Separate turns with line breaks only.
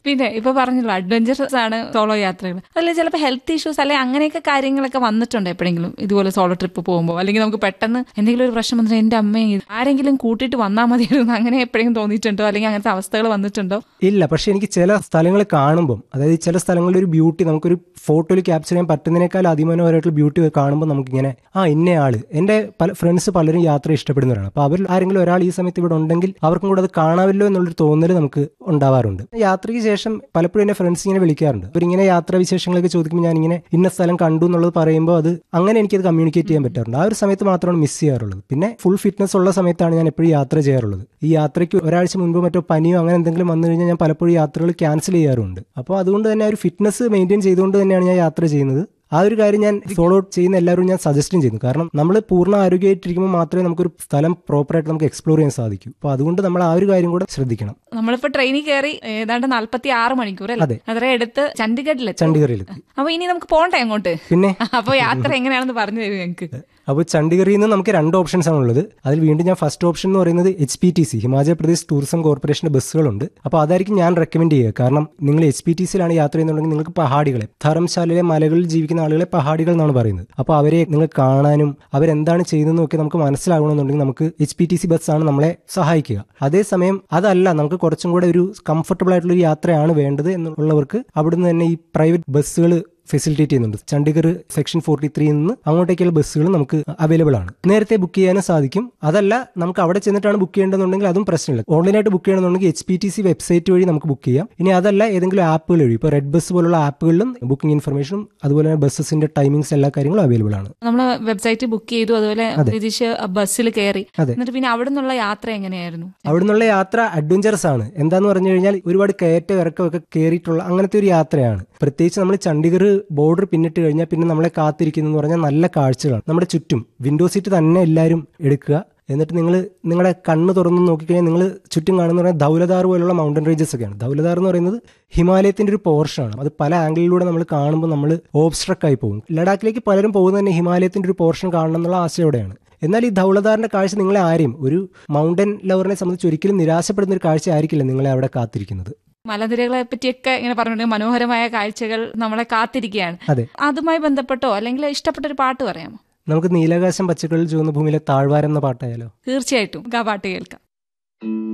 പിന്നെ ഇപ്പൊ പറഞ്ഞല്ലോ അഡ്വഞ്ചറസ് ആണ് സോളോ യാത്രകൾ. അതിൽ ചിലപ്പോൾ ഹെൽത്ത് ഇഷ്യൂസ് അല്ലെങ്കിൽ അങ്ങനെയൊക്കെ കാര്യങ്ങളൊക്കെ വന്നിട്ടുണ്ട് എപ്പോഴെങ്കിലും ഇതുപോലെ സോളോ ട്രിപ്പ് പോകുമ്പോൾ? അല്ലെങ്കിൽ നമുക്ക് പെട്ടെന്ന് എന്തെങ്കിലും ഒരു പ്രശ്നം വന്നിട്ട് എന്റെ അമ്മയെ ആരെങ്കിലും കൂട്ടിയിട്ട് വന്നാൽ മതിയായിരുന്നു, അങ്ങനെ എപ്പോഴെങ്കിലും തോന്നിയിട്ടുണ്ടോ? അല്ലെങ്കിൽ അങ്ങനത്തെ അവസ്ഥകൾ വന്നിട്ടുണ്ടോ?
ഇല്ല, പക്ഷെ എനിക്ക് ചില സ്ഥലങ്ങൾ കാണുമ്പോൾ, അതായത് ചില സ്ഥലങ്ങളിൽ ഒരു ബ്യൂട്ടി നമുക്കൊരു ഫോട്ടോയിൽ ക്യാപ്ചർ ചെയ്യാൻ പറ്റുന്നതിനേക്കാൾ അതിമനോഹരമായിട്ടുള്ള ബ്യൂട്ടി കാണുമ്പോൾ നമുക്കിങ്ങനെ ഇന്നയാള്. എൻ്റെ ഫ്രണ്ട്സ് പലരും യാത്ര ഇഷ്ടപ്പെടുന്നവരാണ്. അപ്പോൾ അവർ ആരെങ്കിലും ഒരാൾ ഈ സമയത്ത് ഇവിടെ ഉണ്ടെങ്കിൽ അവർക്കും കൂടെ അത് കാണാമല്ലോ എന്നുള്ളൊരു തോന്നൽ നമുക്ക് ഉണ്ടാവാറുണ്ട്. യാത്രയ്ക്ക് ശേഷം പലപ്പോഴും എൻ്റെ ഫ്രണ്ട്സ് ഇങ്ങനെ വിളിക്കാറുണ്ട്. അവരിങ്ങനെ യാത്രാ വിശേഷങ്ങളൊക്കെ ചോദിക്കുമ്പോൾ ഞാനിങ്ങനെ ഇന്ന സ്ഥലം കണ്ടു എന്നുള്ളത് പറയുമ്പോൾ അത് അങ്ങനെ എനിക്കത് കമ്മ്യൂണിക്കേറ്റ് ചെയ്യാൻ പറ്റാറുണ്ട്. ആ ഒരു സമയത്ത് മാത്രമാണ് മിസ് ചെയ്യാറുള്ളത്. പിന്നെ ഫുൾ ഫിറ്റ്നസ് ഉള്ള സമയത്താണ് ഞാൻ എപ്പോഴും യാത്ര ചെയ്യാറുള്ളത്. ഈ യാത്രയ്ക്ക് ഒരാഴ്ച മുൻപോ മറ്റോ പനിയോ അങ്ങനെ എന്തെങ്കിലും വന്നു കഴിഞ്ഞാൽ ഞാൻ പലപ്പോഴും യാത്രകൾ ക്യാൻസൽ ചെയ്യാറുണ്ട്. അപ്പോൾ അതുകൊണ്ട് തന്നെ ഒരു ഫിറ്റ്നസ് മെയിൻറ്റെയിൻ ചെയ്തുകൊണ്ട് തന്നെയാണ് ഞാൻ യാത്ര ചെയ്യുന്നത്. ആ ഒരു കാര്യം ഞാൻ ഫോളോ ചെയ്യുന്ന എല്ലാവരും ഞാൻ സജസ്റ്റും ചെയ്യുന്നു. കാരണം നമ്മൾ പൂർണ്ണ ആരോഗ്യമായിട്ടിരിക്കുമ്പോൾ മാത്രമേ നമുക്കൊരു സ്ഥലം പ്രോപ്പറായിട്ട് നമുക്ക് എക്സ്പ്ലോർ ചെയ്യാൻ സാധിക്കൂ. അപ്പോൾ അതുകൊണ്ട് നമ്മൾ ആ ഒരു കാര്യം കൂടെ ശ്രദ്ധിക്കണം.
നമ്മളിപ്പോ ട്രെയിനിൽ കയറി ഏതാണ്ട് 46 മണിക്കൂർ അല്ലേ? അത്രയും എടുത്ത്
ചണ്ഡീഗഡിലെത്തി.
അപ്പൊ ഇനി നമുക്ക് പോകണ്ടേ അങ്ങോട്ട്?
പിന്നെ
അപ്പൊ യാത്ര എങ്ങനെയാണെന്ന് പറഞ്ഞു തരും ഞങ്ങൾക്ക്.
അപ്പോൾ ചണ്ഡീഗറിൽ നിന്ന് നമുക്ക് 2 ഓപ്ഷൻസ് ആണുള്ളത്. അതിൽ വീണ്ടും ഞാൻ ഫസ്റ്റ് ഓപ്ഷൻ എന്ന് പറയുന്നത് HPTC, ഹിമാചൽ പ്രദേശ് ടൂറിസം കോർപ്പറേഷൻ്റെ ബസ്സുകളുണ്ട്. അപ്പോൾ അതായിരിക്കും ഞാൻ റെക്കമെൻഡ് ചെയ്യുക. കാരണം നിങ്ങൾ HPTCയിലാണ് യാത്ര ചെയ്യുന്നുണ്ടെങ്കിൽ നിങ്ങൾക്ക് പഹാടികളെ, ധർമ്മശാലയിലെ മലകളിൽ ജീവിക്കുന്ന ആളുകളെ പഹാടികൾ എന്നാണ് പറയുന്നത്. അപ്പോൾ അവരെ നിങ്ങൾ കാണാനും അവരെന്താണ് ചെയ്യുന്നതെന്നും ഒക്കെ നമുക്ക് മനസ്സിലാകണമെന്നുണ്ടെങ്കിൽ നമുക്ക് HPTC ബസ്സാണ് നമ്മളെ സഹായിക്കുക. അതേസമയം അതല്ല, നമുക്ക് കുറച്ചും കൂടെ ഒരു കംഫർട്ടബിൾ ആയിട്ടുള്ളൊരു യാത്രയാണ് വേണ്ടത് എന്നുള്ളവർക്ക് അവിടുന്ന് തന്നെ ഈ പ്രൈവറ്റ് ബസ്സുകൾ ഫെസിലിറ്റേറ്റ് ചെയ്യുന്നുണ്ട്. ചണ്ഡീഗഡ് സെക്ഷൻ 43 നിന്ന് അങ്ങോട്ടേക്കുള്ള ബസ്സുകൾ നമുക്ക് അവൈലബിൾ ആണ്. നേരത്തെ ബുക്ക് ചെയ്യാനും സാധിക്കും. അതല്ല, നമുക്ക് അവിടെ ചെന്നിട്ടാണ് ബുക്ക് ചെയ്യേണ്ടതെന്നുണ്ടെങ്കിൽ അതും പ്രശ്നമില്ല. ഓൺലൈനായിട്ട് ബുക്ക് ചെയ്യണമെന്നുണ്ടെങ്കിൽ HPTC വെബ്സൈറ്റ് വഴി നമുക്ക് ബുക്ക് ചെയ്യാം. ഇനി അതല്ല, ഏതെങ്കിലും ആപ്പുകൾ വഴി, ഇപ്പോൾ റെഡ് ബസ് പോലുള്ള ആപ്പുകളിലും ബുക്കിംഗ് ഇൻഫർമേഷനും അതുപോലെ തന്നെ ബസ്സസിന്റെ ടൈമിങ്സ് എല്ലാ കാര്യങ്ങളും അവൈലബിൾ ആണ്.
നമ്മൾ വെബ്സൈറ്റ് ബുക്ക് ചെയ്തു, അതുപോലെ ബസ്സിൽ കയറി, എന്നിട്ട് പിന്നെ അവിടെ നിന്നുള്ള യാത്ര എങ്ങനെയായിരുന്നു?
അവിടെ നിന്നുള്ള യാത്ര അഡ്വഞ്ചറസ് ആണ്. എന്താന്ന് പറഞ്ഞു കഴിഞ്ഞാൽ ഒരുപാട് കയറ്റ ഇറക്കമൊക്കെ കയറിയിട്ടുള്ള അങ്ങനത്തെ ഒരു യാത്രയാണ്. പ്രത്യേകിച്ച് നമ്മൾ ചണ്ഡീഗഡ് ബോർഡർ പിന്നിട്ട് കഴിഞ്ഞാൽ പിന്നെ നമ്മളെ കാത്തിരിക്കുന്നു പറഞ്ഞാൽ നല്ല കാഴ്ചകളാണ്. നമ്മുടെ ചുറ്റും വിൻഡോ സീറ്റ് തന്നെ എല്ലാവരും എടുക്കുക. എന്നിട്ട് നിങ്ങളുടെ കണ്ണ് തുറന്ന് നോക്കിക്കഴിഞ്ഞാൽ നിങ്ങൾ ചുറ്റും കാണുന്ന പറഞ്ഞാൽ ധൗലധാർ പോലുള്ള മൗണ്ടൻ റേഞ്ചസ് ഒക്കെയാണ്. ധൗലധാർ എന്ന് പറയുന്നത് ഹിമാലയത്തിന്റെ ഒരു പോർഷനാണ്. അത് പല ആംഗിളിലൂടെ നമ്മൾ കാണുമ്പോൾ നമ്മൾ ഓബ്സ്ട്രക്ക് ആയി പോകും. ലഡാക്കിലേക്ക് പലരും പോകുന്നത് തന്നെ ഹിമാലയത്തിന്റെ ഒരു പോർഷൻ കാണണം എന്നുള്ള ആശയോടെയാണ്. എന്നാൽ ഈ ധൗലധാറിന്റെ കാഴ്ച നിങ്ങളെ ആരെയും, ഒരു മൗണ്ടൻ ലവറിനെ സംബന്ധിച്ച് ഒരിക്കലും നിരാശപ്പെടുന്ന ഒരു കാഴ്ച ആയിരിക്കില്ല നിങ്ങളെ അവിടെ കാത്തിരിക്കുന്നത്.
മലനിരകളെ പറ്റിയൊക്കെ ഇങ്ങനെ പറഞ്ഞിട്ടുണ്ടെങ്കിൽ മനോഹരമായ കാഴ്ചകൾ നമ്മളെ കാത്തിരിക്കുകയാണ്. അതുമായി ബന്ധപ്പെട്ടോ അല്ലെങ്കിൽ ഇഷ്ടപ്പെട്ട ഒരു പാട്ട് പറയാമോ?
നമുക്ക് നീലാകാശം പച്ചക്കറിൽ ചുവന്ന ഭൂമിയിലെ താഴ്വാരം എന്ന പാട്ടായാലോ?
തീർച്ചയായിട്ടും ആ പാട്ട് കേൾക്കാം.